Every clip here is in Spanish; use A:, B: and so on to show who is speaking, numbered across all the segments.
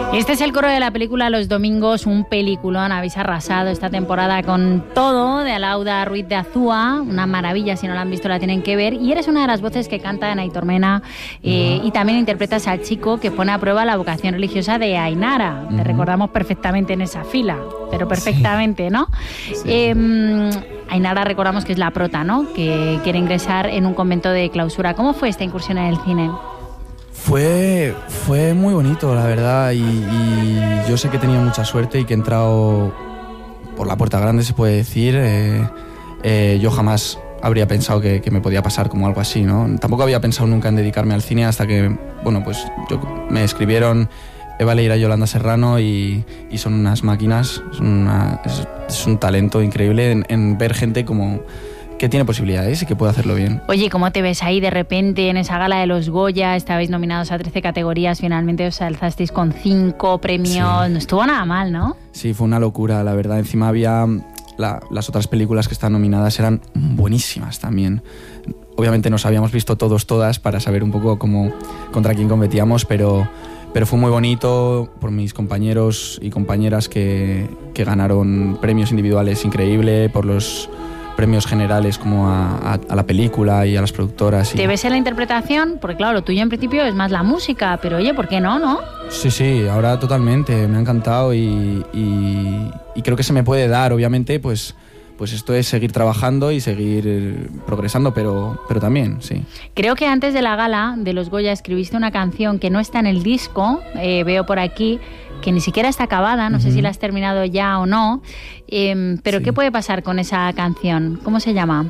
A: Este es el coro de la película Los Domingos, un peliculón. Habéis arrasado esta temporada con todo, de Alauda Ruiz de Azúa, una maravilla, si no la han visto la tienen que ver, y eres una de las voces que canta en Aitor Mena, y también interpretas al chico que pone a prueba la vocación religiosa de Ainara. Te recordamos perfectamente en esa fila, pero perfectamente, sí. ¿No? Sí. Ainara, recordamos que es la prota, ¿no? Que quiere ingresar en un convento de clausura. ¿Cómo fue esta incursión en el cine?
B: Fue muy bonito, la verdad, y yo sé que he tenido mucha suerte y que he entrado por la puerta grande, se puede decir. Yo jamás habría pensado que me podía pasar como algo así, ¿no? Tampoco había pensado nunca en dedicarme al cine hasta que, bueno, pues me escribieron Eva Leira y Yolanda Serrano y son unas máquinas, es un talento increíble en ver gente como que tiene posibilidades y que puede hacerlo bien.
A: Oye, ¿cómo te ves ahí de repente en esa gala de los Goya? Estabais nominados a 13 categorías, finalmente os alzasteis con 5 premios. Sí. No estuvo nada mal, ¿no?
B: Sí, fue una locura, la verdad. Encima había las otras películas que están nominadas eran buenísimas también. Obviamente nos habíamos visto todas para saber un poco contra quién competíamos, pero fue muy bonito por mis compañeros y compañeras que ganaron premios individuales increíble, por los premios generales como a la película y a las productoras.
A: ¿Te ves en la interpretación? Porque claro, lo tuyo en principio es más la música, pero oye, ¿por qué no?
B: Sí, ahora totalmente, me ha encantado y creo que se me puede dar, obviamente, pues esto es seguir trabajando y seguir progresando, pero también, sí.
A: Creo que antes de la gala de los Goya escribiste una canción que no está en el disco, veo por aquí, que ni siquiera está acabada, no sé si la has terminado ya o no, pero sí. ¿Qué puede pasar con esa canción? ¿Cómo se llama?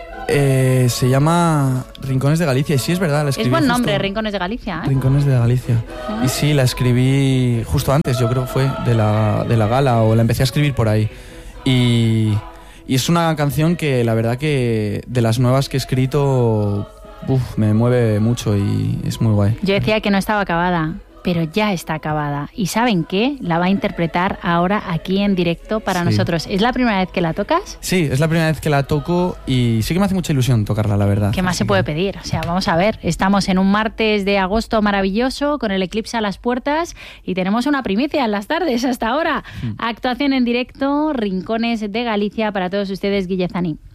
B: Se llama Rincones de Galicia, y sí, es verdad, la escribí.
A: Es buen nombre, Rincones de Galicia, ¿eh?
B: Rincones de Galicia. ¿Sí? Y sí, la escribí justo antes, yo creo que fue de la gala, o la empecé a escribir por ahí. Y es una canción que la verdad que de las nuevas que he escrito, me mueve mucho y es muy guay.
A: Yo decía que no estaba acabada, pero ya está acabada. ¿Y saben qué? La va a interpretar ahora aquí en directo para nosotros. ¿Es la primera vez que la tocas?
B: Sí, es la primera vez que la toco y sí que me hace mucha ilusión tocarla, la verdad.
A: ¿Qué más se puede pedir? O sea, vamos a ver, estamos en un martes de agosto maravilloso, con el eclipse a las puertas, y tenemos una primicia en las tardes hasta ahora. Actuación en directo, Rincones de Galicia, para todos ustedes, Guille Zaní.